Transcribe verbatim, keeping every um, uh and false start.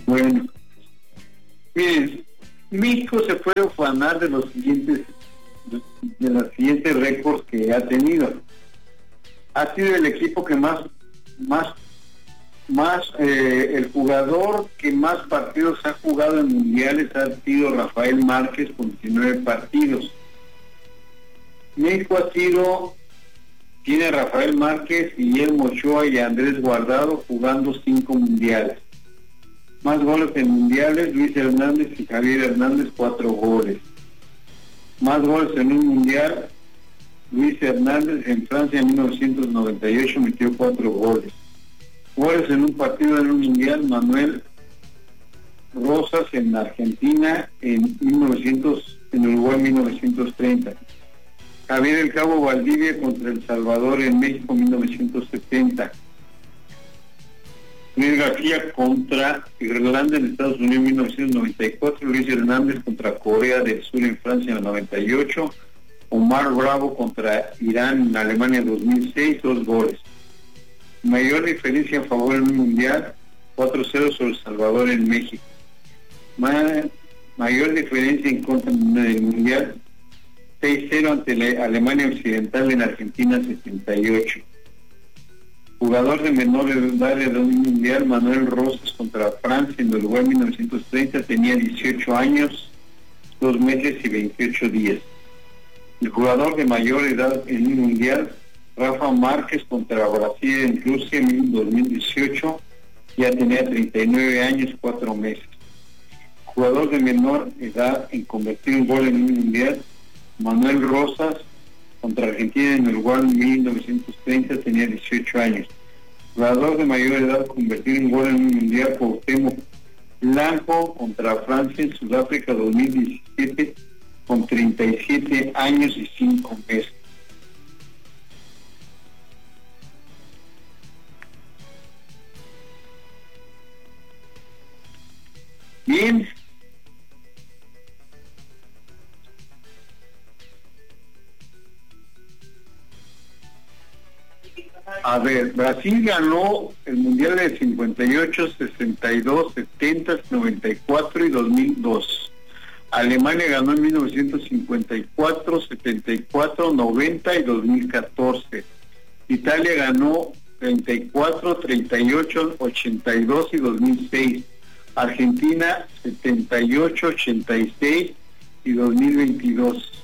Bueno, miren, México se puede ufanar de los siguientes, de los siguientes récords que ha tenido. Ha sido el equipo que más, más, más, eh, el jugador que más partidos ha jugado en mundiales ha sido Rafael Márquez con diecinueve partidos. México ha sido, tiene a Rafael Márquez, Guillermo Ochoa y Andrés Guardado jugando cinco mundiales. Más goles en mundiales, Luis Hernández y Javier Hernández, cuatro goles. Más goles en un mundial, Luis Hernández en Francia en mil novecientos noventa y ocho metió cuatro goles. Goles en un partido en un mundial, Manuel Rosas en Argentina en mil novecientos, en Uruguay en mil novecientos treinta. Javier El Cabo Valdivia contra El Salvador en México mil novecientos setenta. Luis García contra Irlanda en Estados Unidos en mil novecientos noventa y cuatro, Luis Hernández contra Corea del Sur en Francia en el noventa y ocho, Omar Bravo contra Irán en Alemania en dos mil seis, dos goles. Mayor diferencia a favor en un mundial, cuatro cero sobre El Salvador en México. Ma mayor diferencia en contra en el mundial, seis cero ante la Alemania Occidental en Argentina setenta y ocho. Jugador de menor edad de un mundial, Manuel Rosas contra Francia en Uruguay en mil novecientos treinta, tenía dieciocho años, dos meses y veintiocho días. El jugador de mayor edad en un mundial, Rafa Márquez contra Brasil en Rusia en dos mil dieciocho, ya tenía treinta y nueve años, cuatro meses. Jugador de menor edad en convertir un gol en un mundial, Manuel Rosas contra Argentina en Uruguay en mil novecientos treinta, tenía dieciocho años. Jugador de mayor edad convertir un gol en un mundial, Cuauhtémoc Blanco contra Francia en Sudáfrica dos mil diecisiete con treinta y siete años y cinco meses. Bien. A ver, Brasil ganó el Mundial de cincuenta y ocho, sesenta y dos, setenta, noventa y cuatro y dos mil dos. Alemania ganó en mil novecientos cincuenta y cuatro, setenta y cuatro, noventa y dos mil catorce. Italia ganó treinta y cuatro, treinta y ocho, ochenta y dos y dos mil seis. Argentina setenta y ocho, ochenta y seis y dos mil veintidós.